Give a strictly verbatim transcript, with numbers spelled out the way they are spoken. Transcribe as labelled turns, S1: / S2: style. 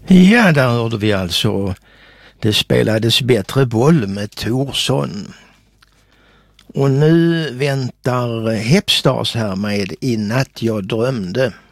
S1: Ja, där hörde vi alltså Det spelades bättre boll med Thorsson. Och nu väntar Hepstars här med I natt jag drömde.